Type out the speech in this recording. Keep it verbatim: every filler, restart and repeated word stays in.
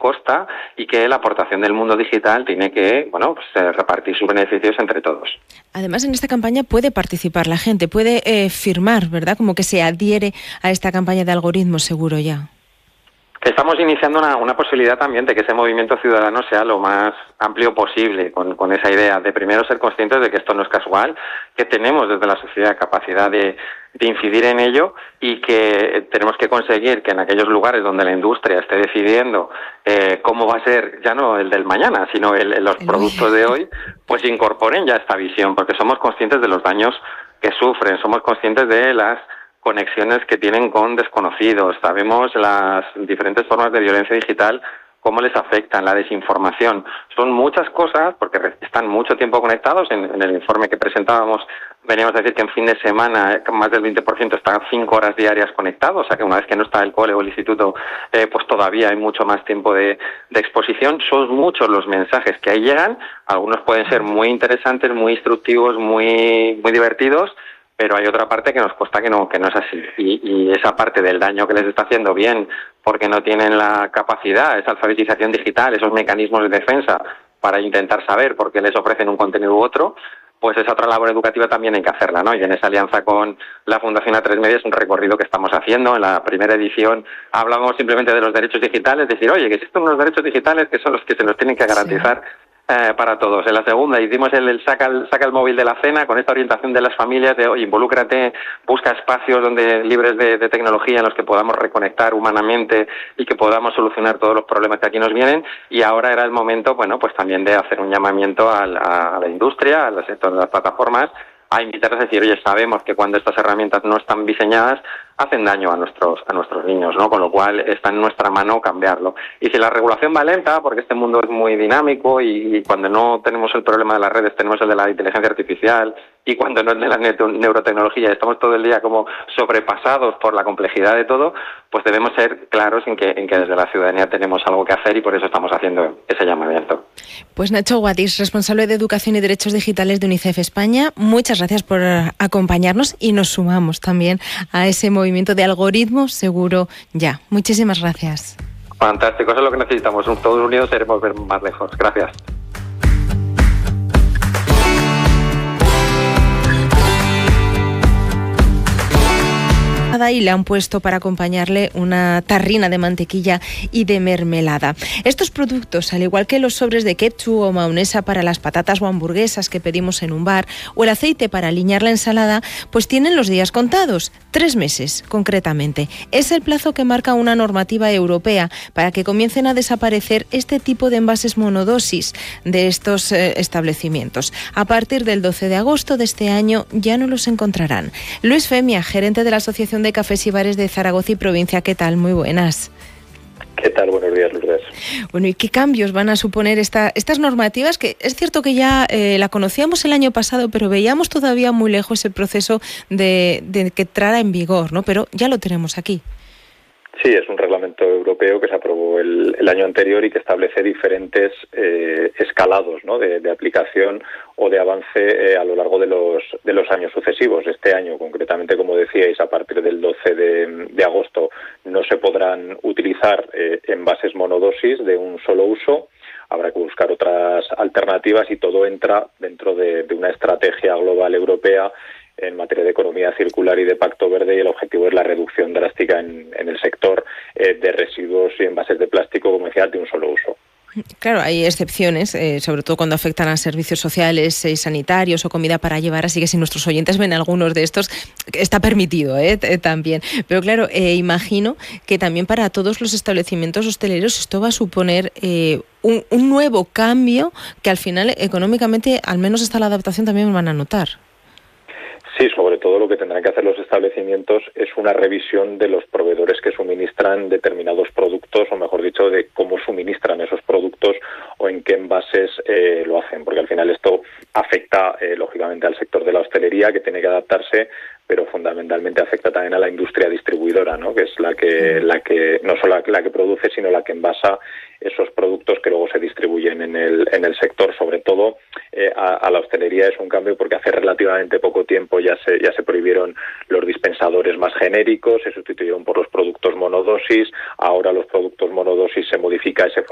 costa y que la aportación del mundo digital tiene que, bueno, pues, eh, repartir sus beneficios entre todos. Además, en esta campaña puede participar la gente, puede eh, firmar, ¿verdad? Como que se adhiere a esta campaña de algoritmos, seguro ya. Estamos iniciando una, una posibilidad también de que ese movimiento ciudadano sea lo más amplio posible, con, con esa idea de primero ser conscientes de que esto no es casual, que tenemos desde la sociedad capacidad de, de incidir en ello y que tenemos que conseguir que en aquellos lugares donde la industria esté decidiendo eh, cómo va a ser, ya no el del mañana, sino el, los el productos hoy. de hoy, pues incorporen ya esta visión, porque somos conscientes de los daños que sufren, somos conscientes de las conexiones que tienen con desconocidos, sabemos las diferentes formas de violencia digital, cómo les afectan, la desinformación. Son muchas cosas, porque están mucho tiempo conectados. En, en el informe que presentábamos veníamos a decir que en fin de semana más del veinte por ciento están cinco horas diarias conectados, o sea que una vez que no está el cole o el instituto, eh, pues todavía hay mucho más tiempo de, de exposición. Son muchos los mensajes que ahí llegan, algunos pueden ser muy interesantes, muy instructivos, muy, muy divertidos, pero hay otra parte que nos cuesta que no que no es así. Y, y esa parte del daño que les está haciendo, bien porque no tienen la capacidad, esa alfabetización digital, esos mecanismos de defensa para intentar saber por qué les ofrecen un contenido u otro, pues esa otra labor educativa también hay que hacerla, ¿no? Y en esa alianza con la Fundación A tres Media es un recorrido que estamos haciendo. En la primera edición hablamos simplemente de los derechos digitales, decir, oye, que existen unos derechos digitales que son los que se nos tienen que garantizar. Sí. Eh, para todos. En la segunda hicimos el, el saca, el saca el móvil de la cena con esta orientación de las familias de oye, involúcrate, busca espacios donde libres de, de tecnología en los que podamos reconectar humanamente y que podamos solucionar todos los problemas que aquí nos vienen. Y ahora era el momento, bueno, pues también de hacer un llamamiento a la, a la industria, al sector de las plataformas, a invitarles a decir, oye, sabemos que cuando estas herramientas no están diseñadas hacen daño a nuestros a nuestros niños, ¿no? Con lo cual está en nuestra mano cambiarlo. Y si la regulación va lenta, porque este mundo es muy dinámico y, y cuando no tenemos el problema de las redes, tenemos el de la inteligencia artificial, y cuando no es de la neurotecnología, estamos todo el día como sobrepasados por la complejidad de todo, pues debemos ser claros en que, en que desde la ciudadanía tenemos algo que hacer y por eso estamos haciendo ese llamamiento. Pues Nacho Guadix, responsable de Educación y Derechos Digitales de UNICEF España, muchas gracias por acompañarnos y nos sumamos también a ese movimiento de algoritmos seguro ya. Muchísimas gracias. Fantástico, eso es lo que necesitamos. Todos unidos seremos ver más lejos. Gracias. Y le han puesto para acompañarle una tarrina de mantequilla y de mermelada. Estos productos, al igual que los sobres de ketchup o mayonesa para las patatas o hamburguesas que pedimos en un bar, o el aceite para aliñar la ensalada, pues tienen los días contados, tres meses concretamente. Es el plazo que marca una normativa europea para que comiencen a desaparecer este tipo de envases monodosis de estos eh, establecimientos. A partir del doce de agosto de este año ya no los encontrarán. Luis Femia, gerente de la Asociación de Cafés y Bares de Zaragoza y Provincia. ¿Qué tal? Muy buenas. ¿Qué tal? Buenos días, Lourdes. Bueno, ¿y qué cambios van a suponer esta, estas normativas? Que es cierto que ya eh, la conocíamos el año pasado, pero veíamos todavía muy lejos el proceso de, de que entrara en vigor, ¿no? Pero ya lo tenemos aquí. Sí, es un reglamento europeo que se aprobó el, el año anterior y que establece diferentes eh, escalados, ¿no? de, de aplicación o de avance eh, a lo largo de los de los años sucesivos. Este año, concretamente, como decíais, a partir del doce de agosto no se podrán utilizar eh, envases monodosis de un solo uso. Habrá que buscar otras alternativas y todo entra dentro de, de una estrategia global europea en materia de economía circular y de Pacto Verde, y el objetivo es la reducción drástica en, en el sector eh, de residuos y envases de plástico, como decía, de un solo uso. Claro, hay excepciones, eh, sobre todo cuando afectan a servicios sociales, eh, sanitarios o comida para llevar, así que si nuestros oyentes ven algunos de estos, está permitido eh, también. Pero claro, eh, imagino que también para todos los establecimientos hosteleros esto va a suponer eh, un, un nuevo cambio que al final económicamente, al menos hasta la adaptación, también van a notar. Sí, sobre todo lo que tendrán que hacer los establecimientos es una revisión de los proveedores que suministran determinados productos, o mejor dicho, de cómo suministran esos productos o en qué envases eh, lo hacen, porque al final esto afecta, eh, lógicamente, al sector de la hostelería, que tiene que adaptarse, pero fundamentalmente afecta también a la industria distribuidora, ¿no? Que es la que, la que no solo la que produce, sino la que envasa esos productos que luego se distribuyen en el en el sector. Sobre todo eh, a, a la hostelería es un cambio porque hace relativamente poco tiempo ya se ya se prohibieron los dispensadores más genéricos, se sustituyeron por los productos monodosis. Ahora los productos monodosis se modifica ese